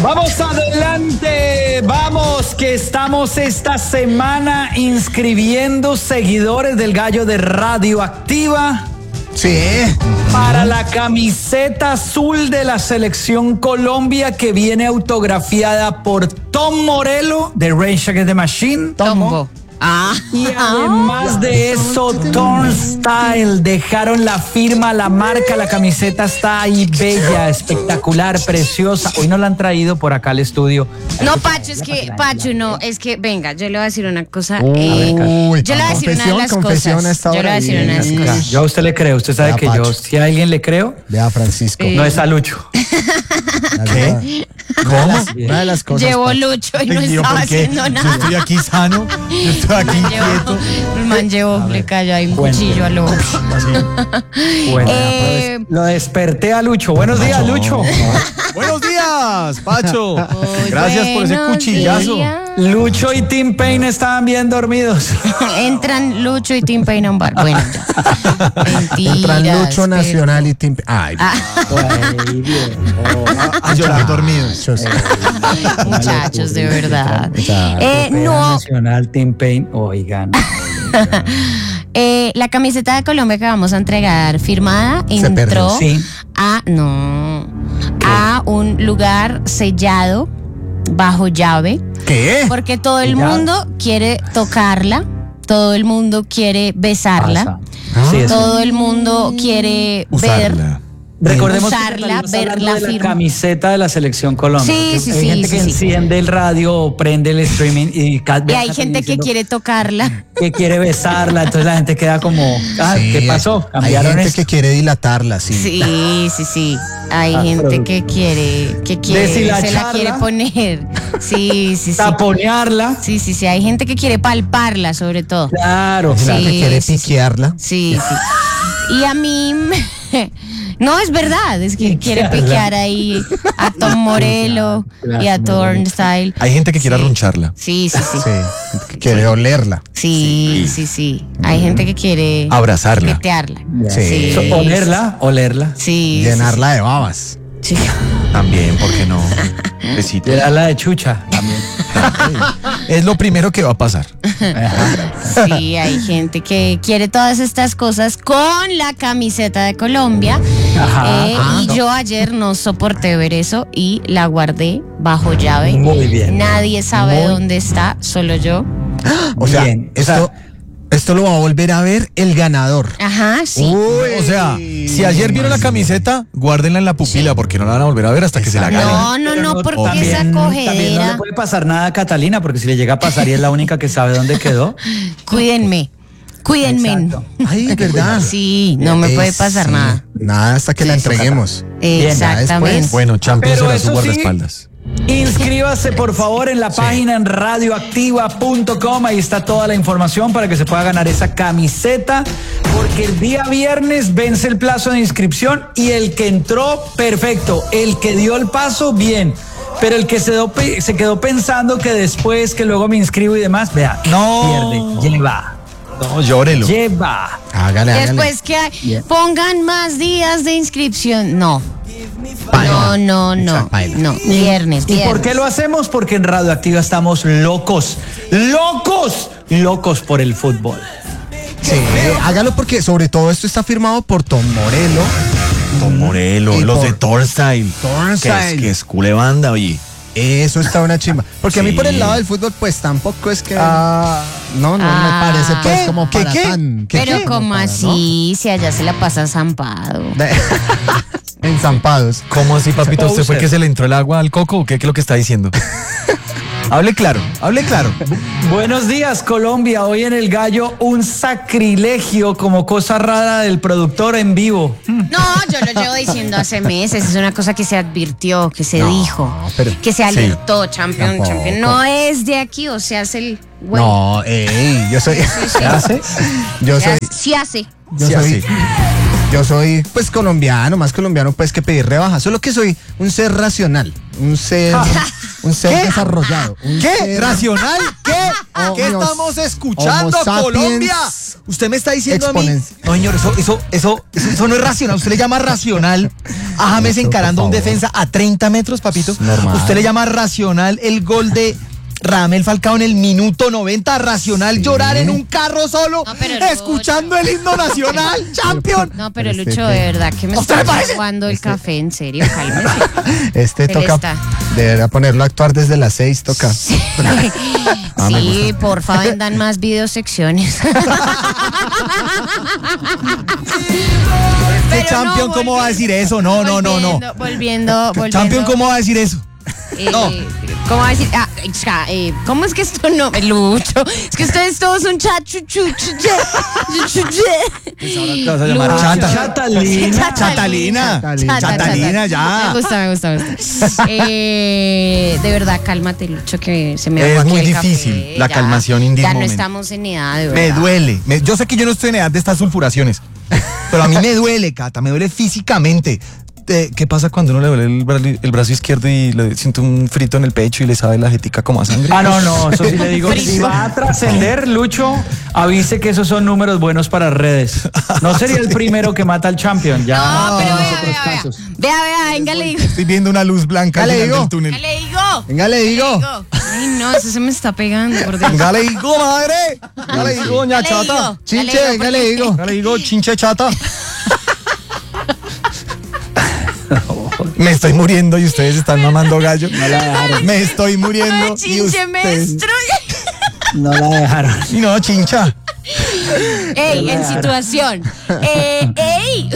Vamos adelante, vamos que estamos esta semana inscribiendo seguidores del Gallo de Radioactiva. Sí. Para la camiseta azul de la Selección Colombia que viene autografiada por Tom Morello de Rage Against the Machine. Tombo. Y además de eso, Turnstile dejaron la firma, la marca, la camiseta está ahí bella, espectacular, preciosa. Hoy no la han traído por acá al estudio. No, Pacho, es que, venga, yo le voy a decir una cosa. Yo le Uy, voy a decir una de las confesión a cosas. esta Yo le voy a hora. decir una de las Bien. cosas. Yo a usted le creo, usted sabe Vea, que Pacho. yo, si a alguien le creo, Vea, Francisco. no es a Lucho. ¿Qué? ¿Cómo? Una de las cosas. Llevó Pacho. Lucho y no Ay, Dios, estaba ¿por qué? haciendo Yo nada. estoy aquí sano, yo estoy aquí quieto. El man llevó, le cayó ahí un cuchillo al ojo. Bueno, Eh, lo desperté a Lucho. Buenos días, Lucho. Buenos días, Pacho. Muy Gracias por ese buenos cuchillazo. días. Lucho y Tim Payne estaban bien dormidos. Entran Lucho y Tim Payne a un bar. Bueno, ya. Mentiras. Entran Lucho pero- Nacional y Tim. Ay, Yo estoy dormido. muchachos. Muchachos, de verdad. No. No, Nacional, Tim Payne, oigan. la camiseta de Colombia que vamos a entregar firmada Se entró perdió. Sí. a un lugar sellado bajo llave ¿Qué? porque todo el Sellado. mundo quiere tocarla, todo el mundo quiere besarla, Sí, eso. todo el mundo quiere ver. Usarla. Recordemos que usarla, estamos ver hablando la de la firma. camiseta de la Selección Colombia. Sí, Porque sí, hay sí, gente sí, que sí. enciende el radio o prende el streaming y Y hay gente que quiere tocarla. que quiere besarla, entonces la gente queda como, Sí, ¿qué pasó? Hay Cambiaron gente esto. que quiere dilatarla, sí. Sí. Hay gente pero- que quiere, se la Deshilacharla. quiere poner. Sí. Taponearla. Sí, hay gente que quiere palparla, sobre todo. Claro, Sí. La que quiere piquearla. Sí. Y a mí, no, es verdad, es que quiere Piquearla. piquear ahí a Tom Morello y a Turnstile. Hay gente que quiere arruncharla. Sí. Sí. Que quiere olerla. Sí. Hay gente que quiere Abrazarla. petearla. Sí. Olerla. Sí. Llenarla de babas. Sí. También, ¿por qué no? Besito. Llenarla de chucha también. Es lo primero que va a pasar. Sí, hay gente que quiere todas estas cosas con la camiseta de Colombia. Y yo ayer no soporté ver eso y la guardé bajo llave. Muy bien. Nadie sabe dónde está, solo yo. O sea, Bien. esto lo va a volver a ver el ganador. Ajá, sí. O sea, si ayer vieron la camiseta, guárdenla en la pupila porque no la van a volver a ver hasta que se la ganen. No, porque También- esa también no cogedera. le puede pasar nada a Catalina, porque si le llega a pasar y es la única que sabe dónde quedó. Cuídenme. Exacto. Ay, es verdad. Sí, no me puede pasar Sí. nada. Nada hasta que la entreguemos. Exactamente. Bueno, Champions Pero será su eso sí, guardaespaldas. Inscríbase por favor en la página en radioactiva.com, ahí está toda la información para que se pueda ganar esa camiseta, porque el día viernes vence el plazo de inscripción y el que entró, perfecto, el que dio el paso, bien, pero el que se quedó pensando que después, que luego me inscribo y demás, vea, No. pierde, lleva. No, llórelo. Hágale. Después que pongan más días de inscripción. No. Paila. No. Paila. No. Viernes. ¿Y por qué lo hacemos? Porque en Radioactiva estamos locos por el fútbol. Sí, hágalo porque sobre todo esto está firmado por Tom Morello. Tom Morello, Y los por- de Turnstile. Turnstile. Que es cule banda, oye. Eso está una chimba. Porque a mí Sí. por el lado del fútbol, pues tampoco es que. No me parece pues ¿Qué? como para ¿Qué? tan. Pero ¿qué? como Para, así, si allá se la pasa zampado. ¿no? Enzampados. ¿Cómo así, papito? ¿Usted fue Usted. que se le entró el agua al coco o qué es lo que está diciendo? Hable claro. Buenos días, Colombia. Hoy en El Gallo, un sacrilegio como cosa rara del productor en vivo. No, yo lo llevo diciendo hace meses. Es una cosa que se advirtió, que se dijo, pero- que se alertó. Champion. No es de aquí, o sea, hace el güey. No, yo soy. ¿Se hace? Yo soy. Sí hace. Yo soy, pues, colombiano, más colombiano, pues, que pedir rebaja. Solo que soy un ser racional. Un ser Un ser desarrollado. ¿Qué? ¿Racional? ¿Qué? ¿Qué estamos escuchando, Colombia? Usted me está diciendo a mí. No, señor, eso no es racional. Usted le llama racional a James encarando un defensa a 30 metros, papito. Usted le llama racional el gol de Radamel Falcao en el minuto 90, racional llorar en un carro solo, escuchando el himno nacional, Champion. No, pero Lucho, de verdad que me está jugando el café, en serio, cálmese. Toca, debería ponerlo a actuar desde las 6, toca. Sí, porfa, vendan más videosecciones. Este Champion, ¿cómo va a decir eso? No. Volviendo. Champion, ¿cómo va a decir eso? No. ¿Cómo va a decir? ¿Cómo es que esto no? Lucho. Es que ustedes todos son Te vas a llamar Chatalina, ya. Me gusta. De verdad, cálmate, Lucho, que se me va a Es muy difícil la calmación Ya no estamos en edad, de verdad. Me duele. Yo sé que yo no estoy en edad de estas sulfuraciones, pero a mí me duele, Cata, me duele físicamente. ¿Qué pasa cuando uno le duele el brazo izquierdo y le siente un frito en el pecho y le sabe la jetica como a sangre? No, eso sí le digo. Si va a trascender, Lucho, avise que esos son números buenos para redes. No sería el primero que mata al Champion. Ya. No, pero vea, venga, le digo. Estoy viendo una luz blanca al final del túnel. Venga, le digo. Ay, no, eso se me está pegando, por Dios. Venga, le digo, madre. Venga, le digo, doña Chata. Chinche, venga, le digo. Venga, le digo, chinche chata. Me estoy muriendo y ustedes están mamando gallo. No la dejaron. Me estoy muriendo. Chinche me destruye. No la dejaron. Y no, chincha. Ey, en situación. Ey.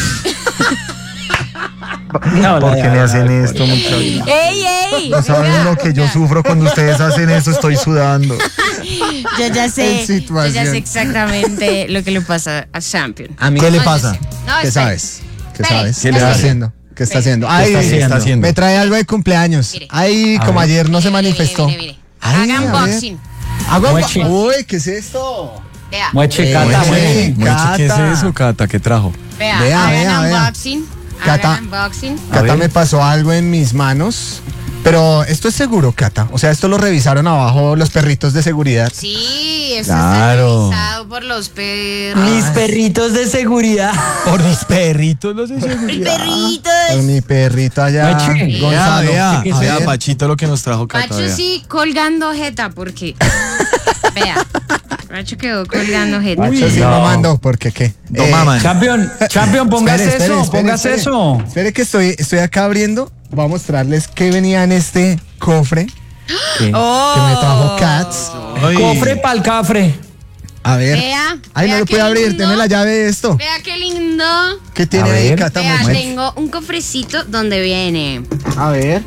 No, ¿por qué me hacen esto, muchachos? Ey. No saben lo que yo sufro cuando ustedes hacen eso, estoy sudando. Yo ya sé exactamente lo que le pasa a Champion. ¿Qué le pasa? ¿Qué sabes? ¿Qué le está haciendo? ¿Qué está haciendo? ¿Qué está haciendo? Me trae algo de cumpleaños. Ay, como ayer no se manifestó. Mire. Hagan unboxing. Uy, ¿qué es esto? Vea. Mueche, Cata, mueche. ¿Qué es eso, Cata? ¿Qué trajo? Hagan unboxing. Cata, Cata me pasó algo en mis manos. Pero esto es seguro, Cata. O sea, esto lo revisaron abajo los perritos de seguridad. Sí, eso está revisado por los perros. Mis perritos de seguridad. Por mis perritos los de seguridad. El perrito. Por mi perrito allá. Mueche. Gonzalo. Vea, Pachito, lo que nos trajo Cata. Pacho sí colgando jeta, porque. Vea. Pacho quedó colgando jeta. Pacho sí no mandó, porque qué. No maman. Champion, póngase eso. Espere que estoy acá abriendo. Voy a mostrarles qué venía en este cofre que me trajo Cats. Cofre pa'l cafre. A ver. Ay, no lo puede abrir. Tiene la llave de esto. Vea qué lindo. ¿Qué tiene ahí, Cata? Vea, tengo un cofrecito donde viene. A ver.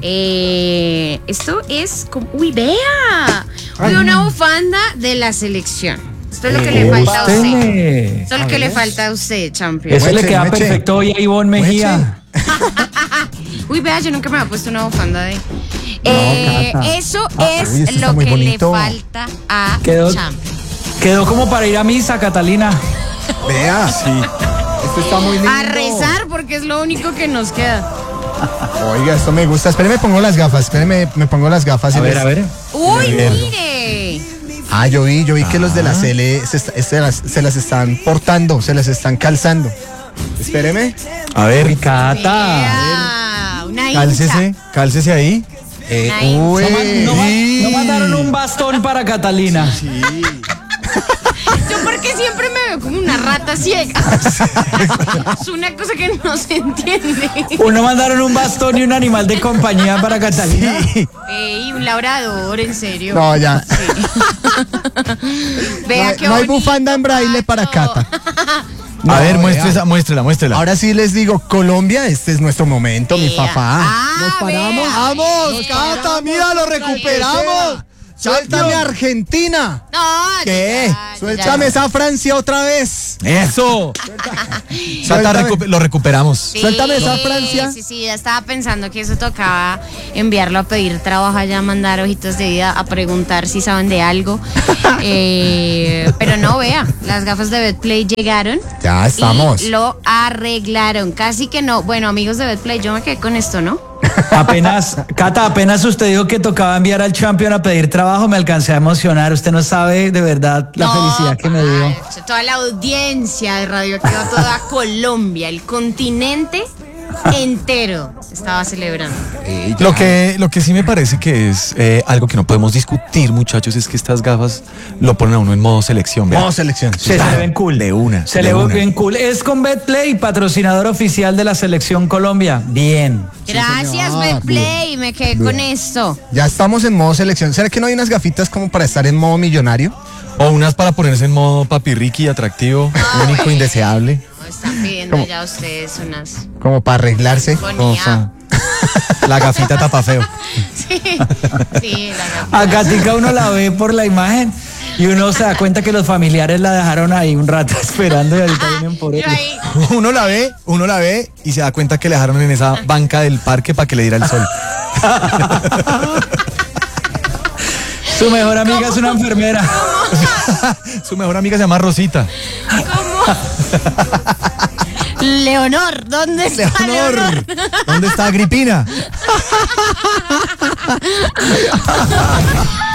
Esto es como. ¡Uy, vea! Una bufanda de la selección. Esto es lo que le falta a usted. Esto es lo que le falta a usted, Champion. Eso le queda perfecto hoy a Ivonne Mejía. Uy, vea, yo nunca me había puesto una bufanda de. Eso es está lo muy que bonito. le falta a Champion. Quedó como para ir a misa, Catalina. Vea. Sí. Esto está muy lindo. A rezar, porque es lo único que nos queda. Oiga, esto me gusta. Espéreme, me pongo las gafas. A ver. Uy, mire. Ah, yo vi que los de la CL se las están portando, se las están calzando. Espéreme. A ver, Cata. Vea, una hincha. Cálcese ahí. Uy. No mandaron un bastón para Catalina. Sí. Yo porque siempre me veo como una rata ciega. Es una cosa que no se entiende. Uno mandaron un bastón y un animal de compañía para Catalina. Ey, un labrador, en serio. No, ya. Sí. Vea qué no hay bonito, bufanda en braille para Cata. No, a ver, muéstrela. Ahora sí les digo, Colombia, este es nuestro momento, mi papá. Nos paramos. ¡Vamos, Cata! ¡Mira, lo recuperamos! ¡Suéltame Argentina! No, ¿Qué? Suéltame esa Francia otra vez. ¡Eso! Cata, lo recuperamos. Sí, Suéltame esa Francia. Sí, ya estaba pensando que eso tocaba enviarlo a pedir trabajo allá, mandar hojitas de vida, a preguntar si saben de algo. Pero no, vea, las gafas de Betplay llegaron. Ya estamos. Y lo arreglaron, casi que no. Bueno, amigos de Betplay, yo me quedé con esto, ¿no? Apenas usted dijo que tocaba enviar al Champion a pedir trabajo, me alcancé a emocionar. Usted no sabe de verdad la felicidad que me dio. Toda la audiencia de Radioactiva, toda Colombia, el continente entero estaba celebrando. Lo que sí me parece que es algo que no podemos discutir, muchachos, es que estas gafas lo ponen a uno en modo selección. Modo selección. Se le ven cool. De una. Se le ven cool. Es con Betplay, patrocinador oficial de la Selección Colombia. Bien. Gracias, Betplay. Me quedé con esto. Ya estamos en modo selección. ¿Será que no hay unas gafitas como para estar en modo millonario? O unas para ponerse en modo papirriqui, atractivo, único, indeseable. Están pidiendo ya ustedes unas. Como para arreglarse. La gafita tapa feo. Sí, la gafita. A Gatica uno la ve por la imagen y uno se da cuenta que los familiares la dejaron ahí un rato esperando y ahorita vienen por él. Uno la ve y se da cuenta que le dejaron en esa banca del parque para que le diera el sol. Su mejor amiga es una enfermera. Su mejor amiga se llama Rosita. ¿Cómo? Leonor, ¿dónde está Leonor? ¿Dónde está Agripina?